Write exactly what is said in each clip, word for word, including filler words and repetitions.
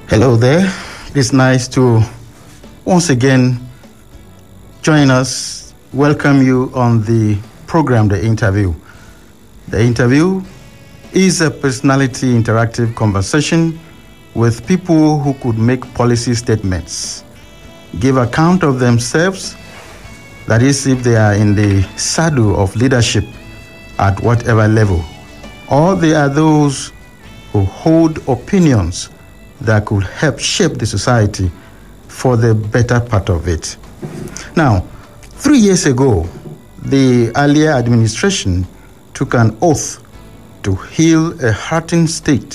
Hello there. It's nice to once again join us, welcome you on the program, The Interview. The Interview is a personality interactive conversation with people who could make policy statements, give account of themselves, that is, if they are in the saddle of leadership at whatever level, or they are those who hold opinions that could help shape the society for the better part of it. Now, three years ago, the earlier administration took an oath to heal a hurting state.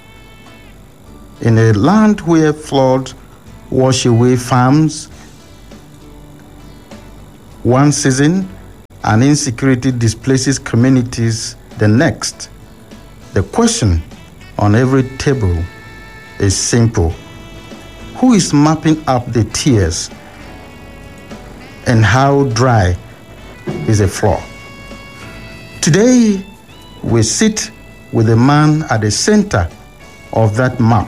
In a land where flood wash away farms one season and insecurity displaces communities the next, the question on every table is simple. Who is mopping up the tears, and how dry is the floor? Today, we sit with a man at the center of that map,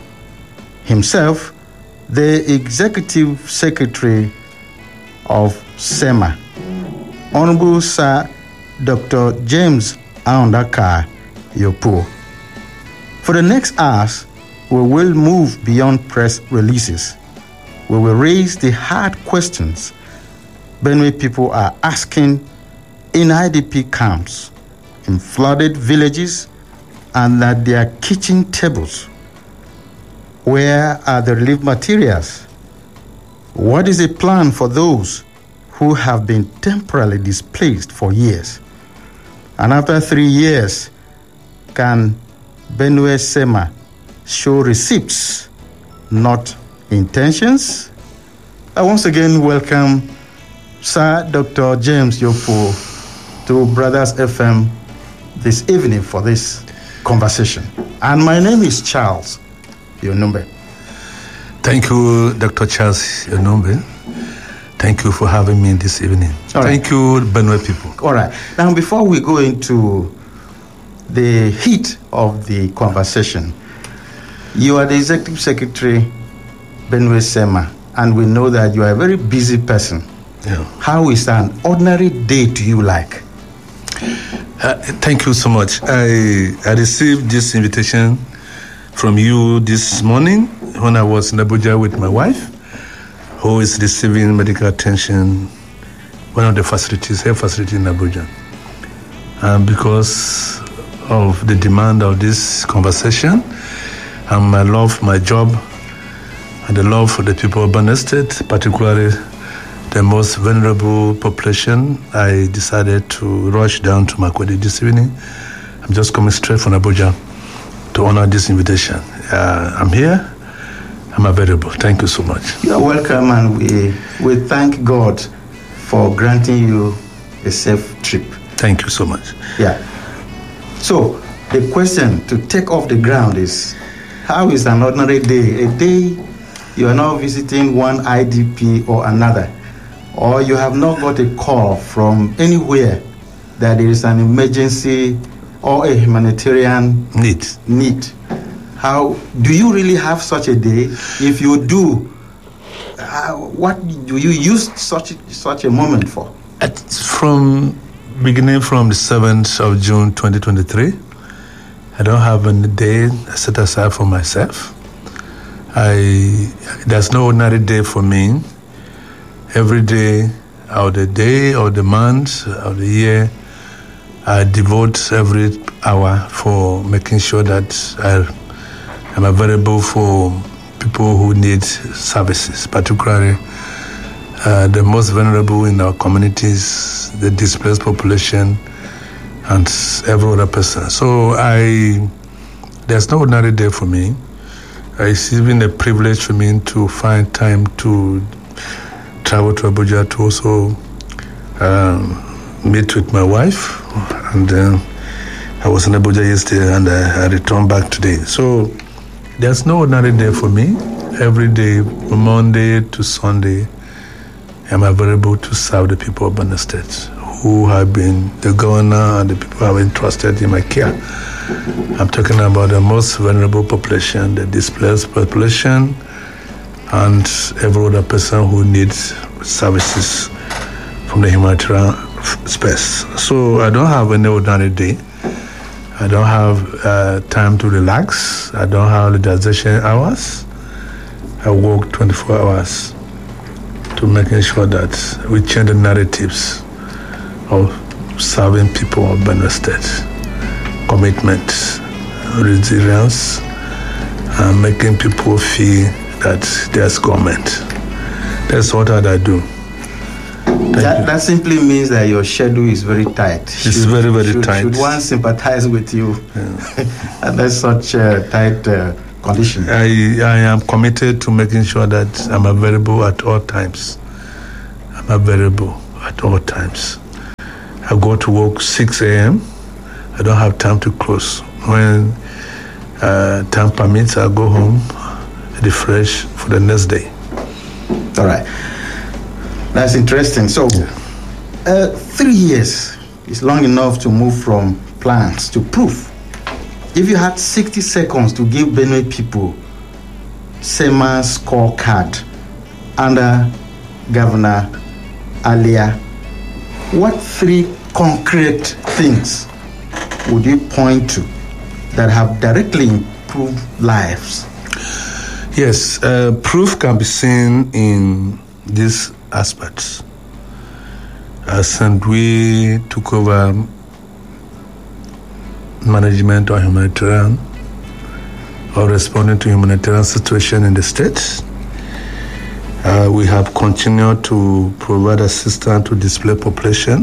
himself the Executive Secretary of SEMA, Honorable Sir Doctor James Aondaka Yopo. For the next hours, we will move beyond press releases. We will raise the hard questions Benue people are asking in I D P camps, in flooded villages, and at their kitchen tables. Where are the relief materials? What is the plan for those who have been temporarily displaced for years? And after three years, can Benue SEMA show receipts, not intentions? I once again welcome Sir Doctor James Yopo to Brothers F M this evening for this conversation. And my name is Charles Yonombe. Thank you, Doctor Charles Yonombe. Thank you for having me this evening. All Thank right. you, Benue people. All right. Now, before we go into the heat of the conversation, you are the Executive Secretary, Benue SEMA, and we know that you are a very busy person. Yeah. How is an ordinary day to you like? Uh, thank you so much. I I received this invitation from you this morning when I was in Abuja with my wife, who is receiving medical attention, one of the facilities, health facility in Abuja. And because of the demand of this conversation, and my love for my job, and the love for the people of Benue State, particularly the most vulnerable population, I decided to rush down to Makurdi this evening. I'm just coming straight from Abuja to honor this invitation. Uh, I'm here. I'm available. Thank you so much. You're welcome, and we we thank God for granting you a safe trip. Thank you so much. Yeah. So the question to take off the ground is, how is an ordinary day? A day you are not visiting one I D P or another, or you have not got a call from anywhere that there is an emergency or a humanitarian need. need. How do you really have such a day? If you do, uh, what do you use such such a moment for? At, from beginning from the seventh of June twenty twenty-three, I don't have any day set aside for myself. I there's no ordinary day for me. Every day of the day, or the month, of the year, I devote every hour for making sure that I am available for people who need services, particularly uh, the most vulnerable in our communities, the displaced population, and every other person. So I, there's no ordinary day for me. It's even a privilege for me to find time to travel to Abuja to also um, meet with my wife. And uh, I was in Abuja yesterday, and I, I returned back today. So there's no ordinary day for me. Every day, from Monday to Sunday, I'm available to serve the people of Benue State, who have been the governor and the people who have been trusted in my care. I'm talking about the most vulnerable population, the displaced population, and every other person who needs services from the humanitarian space. So I don't have any ordinary day. I don't have uh, time to relax. I don't have relaxation hours. I work twenty-four hours to making sure that we change the narratives of serving people of Benue State. Commitment, resilience, and making people feel that there's government. That's what I do. That, that simply means that your schedule is very tight. It's should, very, very should, tight. Should one sympathize with you yeah. under such uh, tight uh, conditions? I, I am committed to making sure that I'm available at all times. I'm available at all times. I go to work six a.m. I don't have time to close. When uh, time permits, I go home, refresh for the next day. All right. That's interesting. So, uh, three years is long enough to move from plans to proof. If you had sixty seconds to give Benue people SEMA scorecard under Governor Alia, what three concrete things would you point to that have directly improved lives? Yes, uh, proof can be seen in these aspects. As and we took over management of humanitarian or responding to humanitarian situation in the state, uh, we have continued to provide assistance to displaced population,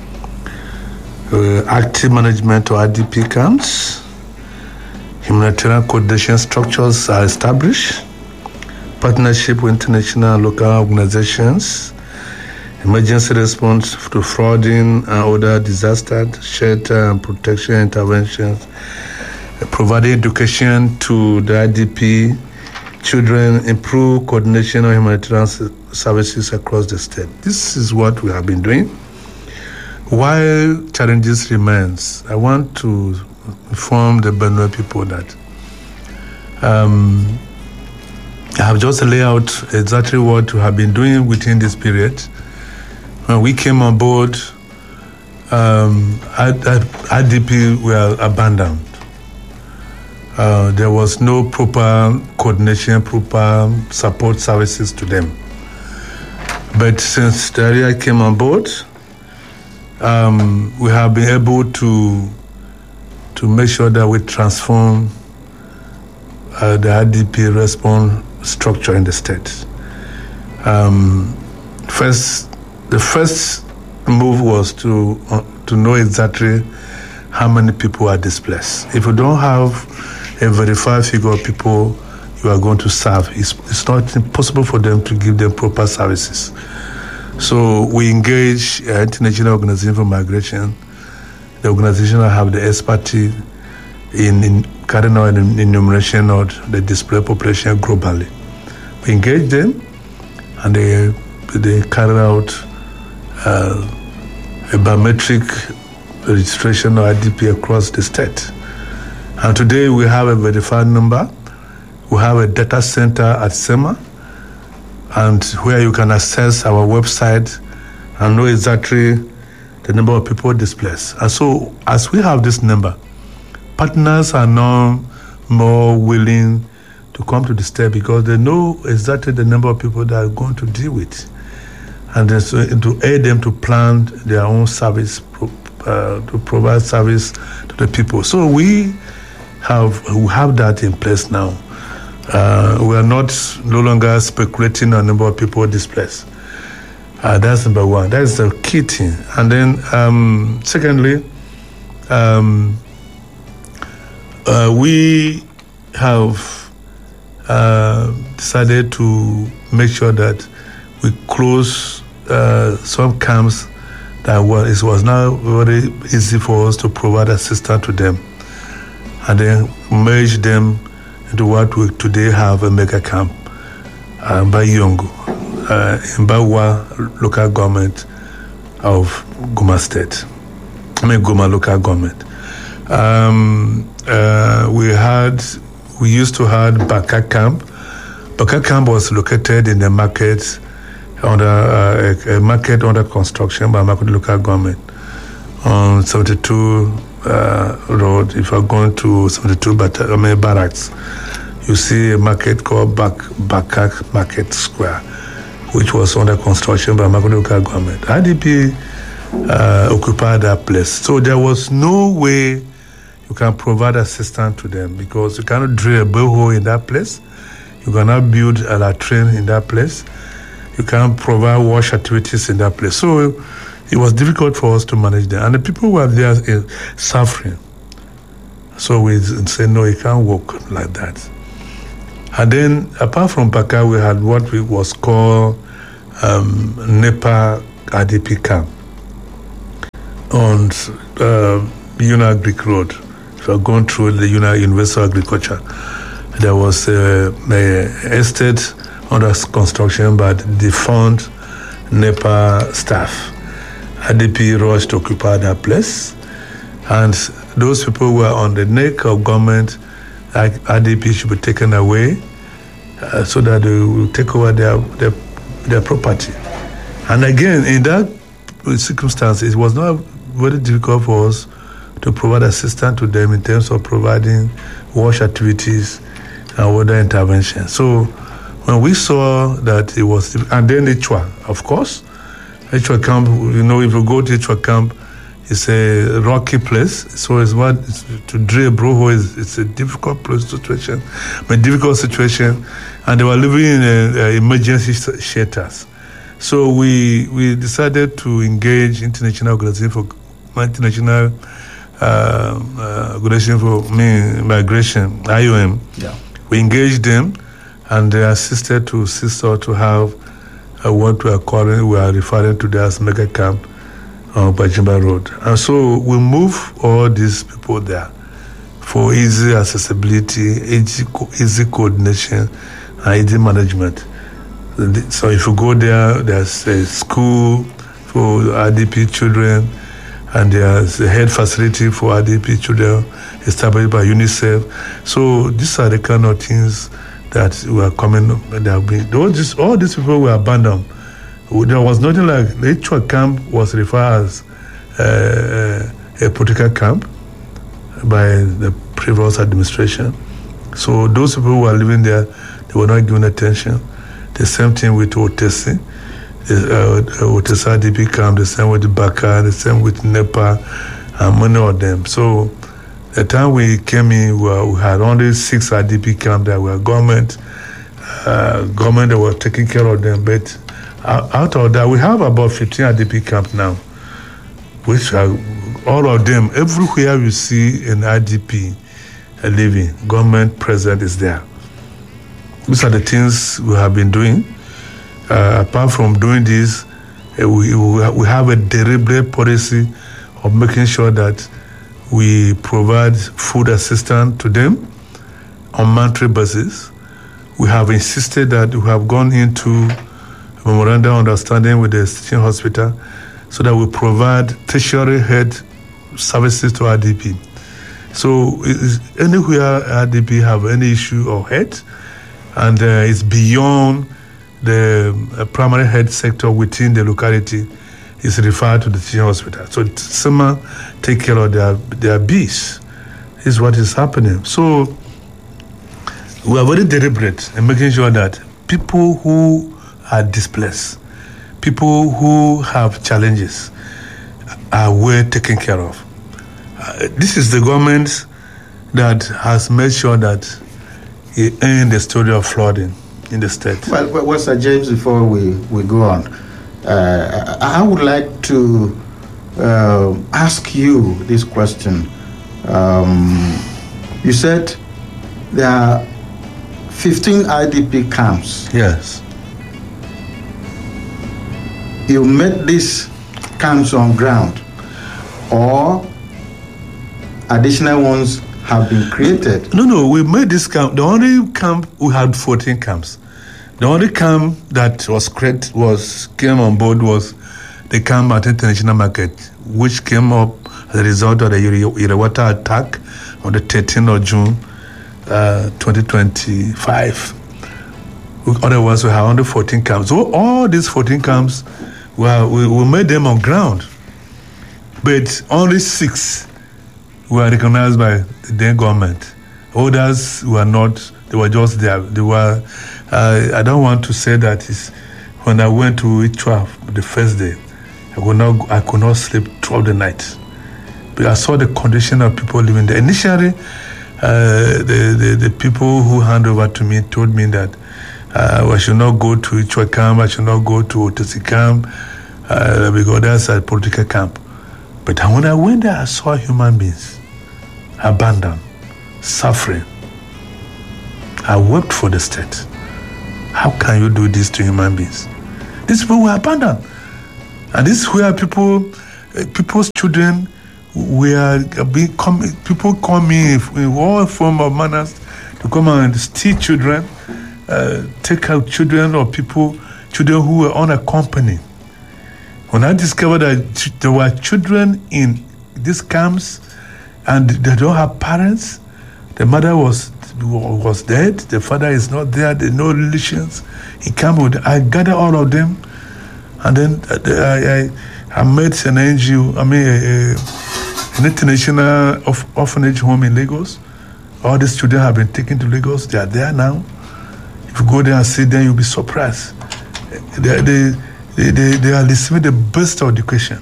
uh, active management of I D P camps, humanitarian coordination structures are established, partnership with international and local organizations, emergency response to flooding and other disaster, shelter and protection interventions, providing education to the I D P children, improve coordination of humanitarian services across the state. This is what we have been doing. While challenges remains, I want to inform the Benue people that um, I have just laid out exactly what we have been doing within this period. When we came on board, um, I D P were abandoned. Uh, there was no proper coordination, proper support services to them. But since the area came on board, um, we have been able to to make sure that we transform uh, the I D P response structure in the state. Um, first, the first move was to uh, to know exactly how many people are displaced. If you don't have a verified figure of people you are going to serve, it's, it's not possible for them to give them proper services. So we engage uh, International Organization for Migration, the organization that have the expertise in, in carrying out an enumeration of the displaced population globally. We engage them, and they they carry out uh, a biometric registration of I D P across the state. And today we have a verified number. We have a data center at SEMA, and where you can access our website and know exactly the number of people displaced. And so as we have this number, partners are now more willing to come to the state because they know exactly the number of people that are going to deal with. And then so to aid them to plan their own service, uh, to provide service to the people. So we have we have that in place now. Uh, we are not no longer speculating on the number of people displaced. Uh, that's number one. That is the key thing. And then um, secondly, um, uh, we have uh, decided to make sure that we close uh, some camps that was, it was now very easy for us to provide assistance to them, and then merge them into what we today have a mega camp uh, by Yongo, uh, in Bawa local government of Goma State. I mean Goma local government. Um, uh, we had, we used to have Baka Camp. Baka Camp was located in the market, under uh, a, a market under construction by Makurdi local government on seventy-two uh, road. If you're going to seventy-two bat- I mean, barracks, you see a market called Bak- Baka Market Square, which was under construction by Makurdi local government. I D P uh, occupied that place. So there was no way you can provide assistance to them because you cannot drill a borehole in that place. You cannot build a latrine in that place. You can't provide wash activities in that place. So it was difficult for us to manage them. And the people were there uh, suffering. So we said, no, you can't work like that. And then, apart from Baka, we had what we was called um, NEPA I D P camp on uh, Una Greek Road. If you're going through the Una University of Agriculture, there was uh, an estate under construction by the defunct NEPA staff. I D P rushed to occupy that place, and those people were on the neck of government. Like I D P should be taken away uh, so that they will take over their, their their property. And again, in that circumstance, it was not very difficult for us to provide assistance to them in terms of providing wash activities and water intervention. So when we saw that it was, and then Ichwa, of course, Ichwa camp, you know, if you go to Ichwa camp, it's a rocky place. So it's what, it's, to drill a borehole is it's a difficult place situation, a difficult situation, and they were living in uh, uh, emergency shelters. So we we decided to engage international organization for international uh, uh, organization for migration, I O M. Yeah. We engaged them, and they assisted to assist us to have uh, what we are calling, we are referring to as mega camp on Bajimba Road. And so we move all these people there for easy accessibility, easy, co- easy coordination, and easy management. So if you go there, there's a school for I D P children, and there's a health facility for I D P children established by UNICEF. So these are the kind of things that were coming, that have been, all, this, all these people were abandoned. There was nothing like, the Ichwa camp was referred as uh, a political camp by the previous administration. So those people who were living there, they were not given attention. The same thing with Otesi, uh, Otesi I D P camp, the same with Baka, the same with NEPA, and many of them. So the time we came in, we, were, we had only six I D P camps that were government, uh, government that were taking care of them. But out of that, we have about fifteen I D P camps now, which are all of them, everywhere you see an I D P living, government present is there. These are the things we have been doing. Uh, apart from doing this, uh, we, we have a deliberate policy of making sure that we provide food assistance to them on monthly basis. We have insisted that we have gone into a memorandum of understanding with the teaching hospital so that we provide tertiary health services to I D P. So anywhere I D P have any issue of health, and uh, it's beyond the uh, primary health sector within the locality, is referred to the teaching hospital. So S E M A take care of their, their bees. This is what is happening. So we are very deliberate in making sure that people who are displaced, people who have challenges, are well taken care of. Uh, this is the government that has made sure that it ends the story of flooding in the state. Well, well, Sir James, before we, we go on, uh, I would like to uh, ask you this question. Um, you said there are fifteen I D P camps. Yes. You made these camps on ground, or additional ones have been created? No, no, we made this camp. The only camp, we had fourteen camps. The only camp that was created, was, came on board was the camp at International Market, which came up as a result of the Irewata attack on the thirteenth of June, uh, twenty twenty-five. Otherwise, we have only fourteen camps. So all these fourteen camps, well, we, we made them on ground, but only six were recognized by the then government. Others were not. They were just there. They were. Uh, I don't want to say that it's, when I went to Ichwa the first day, I could not. I could not sleep throughout the night. But I saw the condition of people living there. Initially, uh, the, the the people who handed over to me told me that uh, I should not go to Ichwa camp. I should not go to Otesi camp uh, because that's a political camp. But when I went there, I saw human beings abandoned, suffering. I worked for the state. How can you do this to human beings? These people were abandoned. And this is where people, uh, people's children were being come, people come in in all form of manners to come and steal children, uh, take out children or people, children who were unaccompanied. When I discovered that there were children in these camps and they don't have parents, the mother was was dead, the father is not there, there are no relations. He came with, I gathered all of them, and then I, I, I met an N G O, I mean, a, an international orphanage home in Lagos. All these children have been taken to Lagos. They are there now. If you go there and see them, you'll be surprised. They, they, they, they, they are receiving the best of education.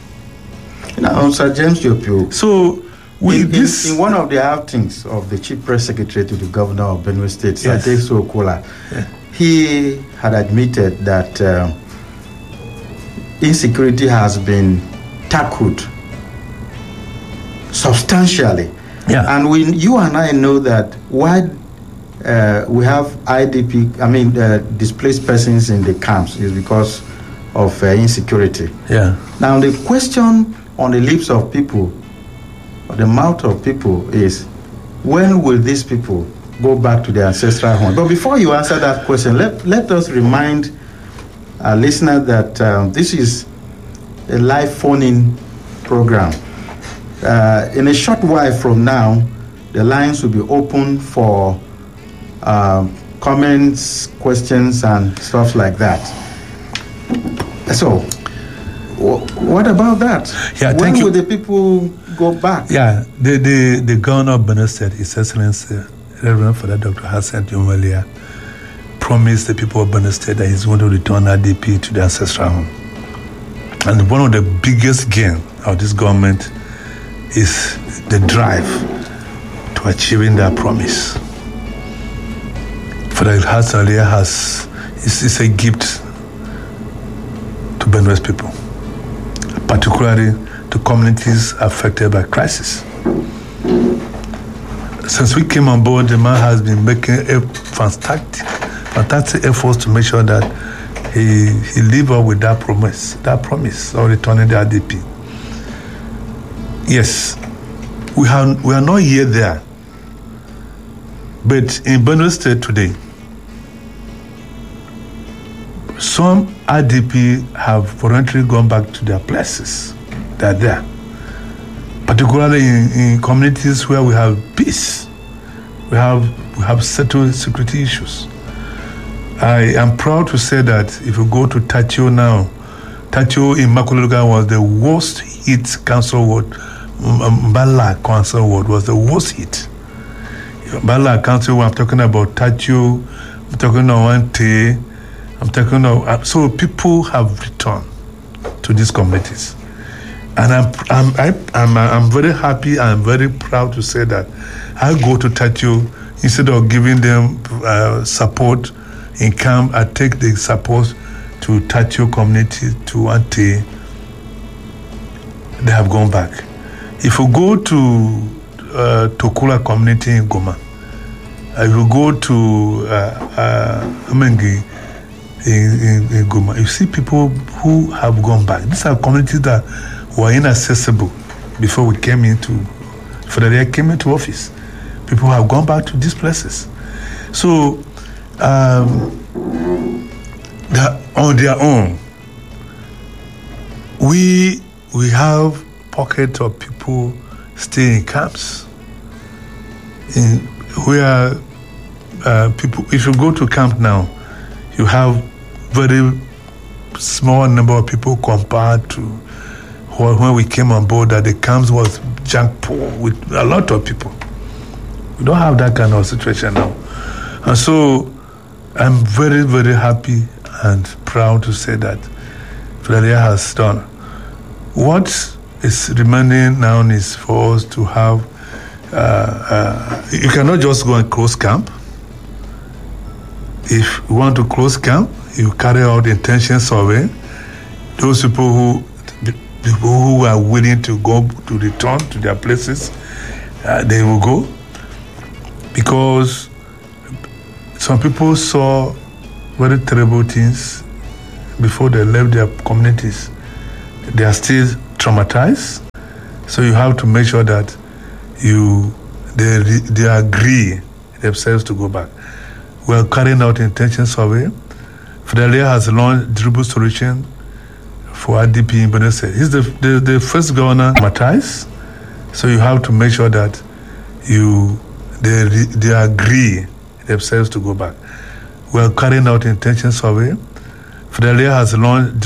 Now, Sir James Yopio. So, we, in, this, in one of the outings of the chief press secretary to the governor of Benue State, yes. Sir Dave Okola, yeah. he had admitted that uh, insecurity has been tackled substantially. Yeah. And we, you and I know that why uh, we have I D P, I mean, uh, displaced persons in the camps is because of uh, insecurity. Yeah. Now, the question on the lips of people, or the mouth of people, is when will these people go back to their ancestral home? But before you answer that question, let, let us remind our listeners that um, this is a live phone-in program. Uh, in a short while from now, the lines will be open for uh, comments, questions, and stuff like that. So, w- what about that? Yeah, when thank you. will the people go back? Yeah, the the, the governor of Benue State, His Excellency Reverend Father Doctor Hassan Jumalia, promised the people of Benue State that he's going to return I D P to their ancestral home. And one of the biggest gains of this government is the drive to achieving that promise. Father Hassan has it's, it's a gift to Benue's people, particularly to communities affected by crisis. Since we came on board, the man has been making a fantastic, fantastic efforts to make sure that he he live up with that promise, that promise of returning the I D P. Yes, we have we are not yet there, but in Benue State today, some I D P have voluntarily gone back to their places. They are there, particularly in, in communities where we have peace, we have we have settled security issues. I am proud to say that if you go to Tachio now, Tachio in Makologa was the worst hit council ward. Mbala council ward was the worst hit. Mbala council ward, I'm talking about Tachio, I'm talking about Wante, I'm talking about, so people have returned to these communities. And I'm I'm I, I'm I'm very happy. I'm very proud to say that I go to Tachio instead of giving them uh, support in camp. I take the support to Tachio community to Wante. They have gone back. If you go to uh, Tokula community in Goma, if you go to uh, uh, Amengi in, in, in Goma, you see people who have gone back. These are communities that were inaccessible before we came into, Federer came into office. People have gone back to these places. So, um, on their own, we we have pockets of people staying in camps. in where uh, people, if you go to camp now, you have very small number of people compared to when we came on board, that the camps was junk poor with a lot of people. We don't have that kind of situation now. And so I'm very, very happy and proud to say that Philadelphia has done. What is remaining now is for us to have, uh, uh, you cannot just go and close camp. If you want to close camp, you carry out intention survey. Those people who, people who are willing to go to return to their places, uh, they will go. Because some people saw very terrible things before they left their communities. They are still traumatized. So you have to make sure that you they they agree themselves to go back. We are carrying out intention survey. Fidelia has launched durable solution for I D P in Benue State. He's the, the, the first governor traumatized. So you have to make sure that you they they agree themselves to go back. We are carrying out intention survey. Fidelia has launched